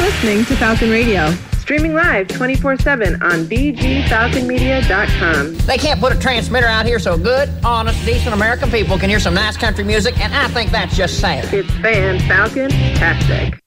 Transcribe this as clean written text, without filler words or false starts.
listening to Falcon Radio. Streaming live 24/7 on bgfalconmedia.com. They can't put a transmitter out here so good, honest, decent American people can hear some nice country music, and I think that's just sad. It's Fan-Falcon-tastic.